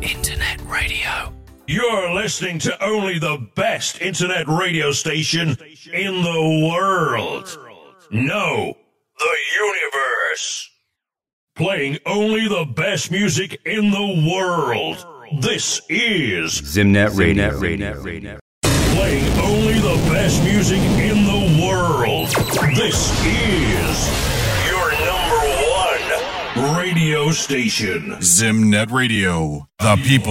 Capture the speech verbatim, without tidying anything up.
Internet radio. You're listening to only the best internet radio station in the world. No, the universe. Playing only the best music in the world. This is Zimnet Radio. Zimnet Radio. Playing only the best music in the world. This is your number one radio station. Zimnet Radio. The people.